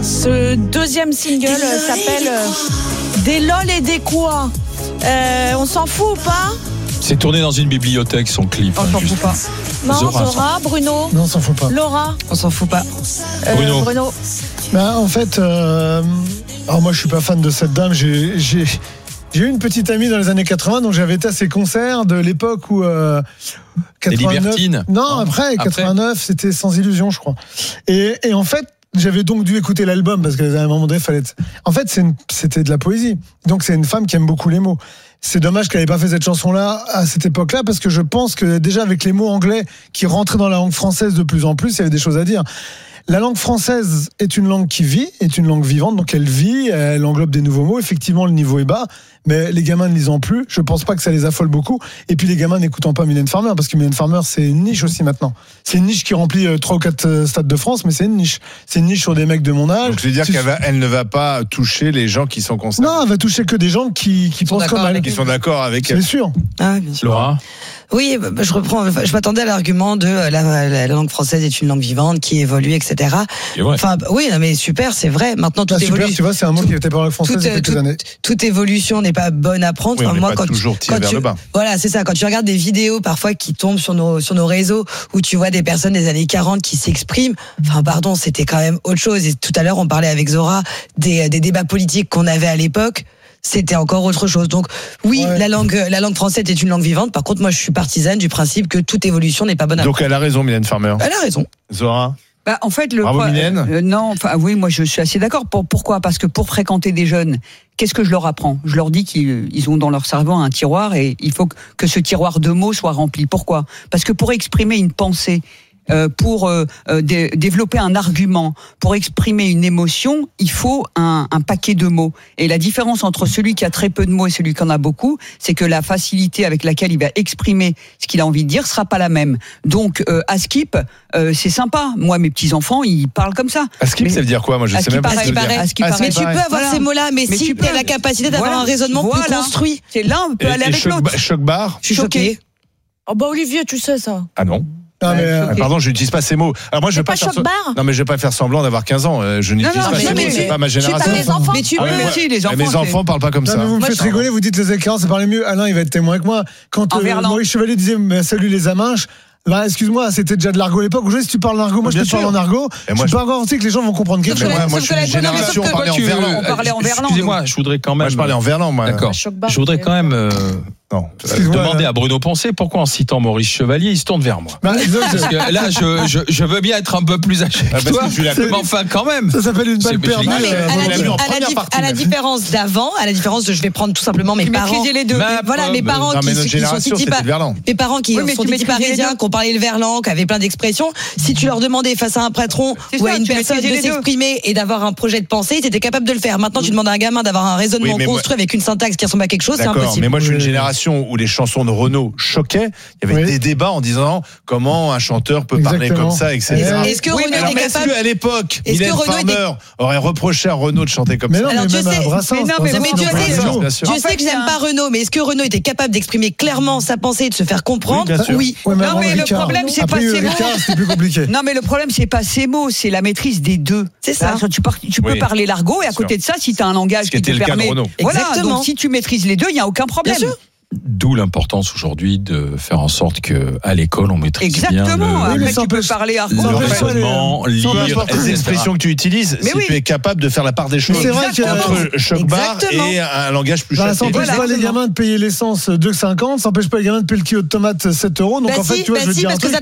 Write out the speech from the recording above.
Ce deuxième single s'appelle Des lol et des quoi. On s'en fout ou pas? C'est tourné dans une bibliothèque, son clip. On s'en fout pas. Non, Zora, Bruno. Non, on s'en fout pas. Laura. On s'en fout pas. Bruno. Bah, en fait, alors moi je suis pas fan de cette dame. J'ai eu une petite amie dans les années 80, donc j'avais été à ses concerts de l'époque où 89. Libertines. Non, après 89, c'était Sans Illusion, je crois. Et en fait, j'avais donc dû écouter l'album parce qu'à un moment donné, fallait. En fait, c'était de la poésie. Donc c'est une femme qui aime beaucoup les mots. C'est dommage qu'elle n'ait pas fait cette chanson-là à cette époque-là, parce que je pense que déjà avec les mots anglais qui rentraient dans la langue française de plus en plus, il y avait des choses à dire. La langue française est une langue qui vit, est une langue vivante, donc elle vit, elle englobe des nouveaux mots. Effectivement, le niveau est bas, mais les gamins ne lisant plus, je pense pas que ça les affole beaucoup. Et puis les gamins n'écoutant pas Mylène Farmer, parce que Mylène Farmer, c'est une niche aussi maintenant. C'est une niche qui remplit 3 ou 4 stades de France, mais c'est une niche. C'est une niche sur des mecs de mon âge. Donc je veux dire qu'elle ne va pas toucher les gens qui sont concernés. Non, elle va toucher que des gens qui pensent comme elle. Qui sont d'accord avec elle. C'est sûr. Ah, bien sûr. Laura. Oui, je reprends. Je m'attendais à l'argument de la langue française est une langue vivante qui évolue, etc. Enfin, oui, non, mais super, c'est vrai. Maintenant, tout évolue. Super, tu vois, c'est un mot qui était pas en langue française il y a quelques années. Toute évolution n'est pas bonne à prendre. Oui, enfin, on moi, n'est pas toujours tiré vers le bas. Voilà, c'est ça. Quand tu regardes des vidéos parfois qui tombent sur nos réseaux, où tu vois des personnes des années 40 qui s'expriment, enfin, pardon, c'était quand même autre chose. Et tout à l'heure, on parlait avec Zora des débats politiques qu'on avait à l'époque. C'était encore autre chose. Donc oui, ouais. la langue française est une langue vivante. Par contre, moi, je suis partisane du principe que toute évolution n'est pas bonne à prendre. Donc elle a raison, Mylène Farmer. Elle a raison. Zora. Bah, en fait, bravo, Mylène. Non, enfin oui, moi je suis assez d'accord. Pourquoi ? Parce que pour fréquenter des jeunes, qu'est-ce que je leur apprends ? Je leur dis qu'ils ont dans leur cerveau un tiroir et il faut que ce tiroir de mots soit rempli. Pourquoi ? Parce que pour exprimer une pensée, pour développer un argument, pour exprimer une émotion, il faut un paquet de mots. Et la différence entre celui qui a très peu de mots et celui qui en a beaucoup, c'est que la facilité avec laquelle il va exprimer ce qu'il a envie de dire sera pas la même. Donc à Skip, c'est sympa. Moi, mes petits-enfants, ils parlent comme ça. À Skip, ça veut dire quoi ? Moi, je sais même pas ce que ça veut dire. Mais tu peux avoir ces mots-là, mais si tu as la capacité d'avoir un raisonnement plus construit. C'est là, on peut aller avec l'autre. Choc-bar. Je suis choquée. Oh bah Olivier, tu sais ça. Ah non. Non, pardon, je n'utilise pas ces mots. Alors moi, je vais pas faire non, mais je vais pas faire semblant d'avoir 15 ans. Je n'utilise pas ces mots. C'est pas ma génération. Les enfants. Mais tu peux aussi, les enfants. Mes enfants parlent pas comme ça. Mais vous me faites rigoler. Vous dites les écarts, c'est parler mieux. Alain, il va être témoin avec moi. Quand Maurice Chevalier disait salut les aminches. Là, excuse-moi, c'était déjà de l'argot à l'époque. Aujourd'hui, si tu parles en argot, moi je te parle en argot. Je peux pas garantir que les gens vont comprendre quelque chose. Moi, je suis une génération, on parlait en verlan. On parlait en verlan. Excusez-moi, je voudrais quand même. Moi, je parlais en verlan, moi. D'accord. Je voudrais quand même. Demander à Bruno Poncet pourquoi en citant Maurice Chevalier il se tourne vers moi. Parce que là je veux bien être un peu plus âgé que toi, mais enfin quand même. Ça s'appelle une balle perdue. À la différence d'avant, à la différence de je vais prendre tout simplement mes parents. Les deux. Voilà, mes parents qui sont dits parisiens, qui ont parlé le verlan, qui avaient plein d'expressions. Si tu leur demandais face à un patron ou à une personne de s'exprimer et d'avoir un projet de pensée, ils étaient capables de le faire. Maintenant tu demandes à un gamin d'avoir un raisonnement construit avec une syntaxe qui ressemble à quelque chose, c'est impossible. Mais moi je suis une génération où les chansons de Renaud choquaient, il y avait des débats en disant comment un chanteur peut parler comme ça, etc. Est-ce que Renaud était capable... Est-ce qu'à l'époque, Mylène Farmer aurait reproché à Renaud de chanter comme ça ? Alors Dieu sait Dieu sait que j'aime pas Renaud, mais est-ce que Renaud était capable d'exprimer clairement sa pensée et de se faire comprendre ? Oui. Non, mais le problème, c'est pas ces mots. C'est plus compliqué. Non, mais le problème, c'est pas ces mots, c'est la maîtrise des deux. C'est ça. Tu peux parler l'argot et à côté de ça, si tu as un langage qui te permet. Voilà, donc si tu maîtrises les deux, il n'y a aucun problème. Bien sûr. D'où l'importance aujourd'hui de faire en sorte que à l'école on maîtrise bien Après, tu peux parler le raisonnement, lire les expressions que tu n'empêches tu es capable de faire la part des choses entre choc-bar et un langage plus châtié. Ça n'empêche pas les gamins de payer l'essence 2,50, ça n'empêche pas les gamins de payer le kilo de tomates 7 €. Donc en fait, tu vois, je veux dire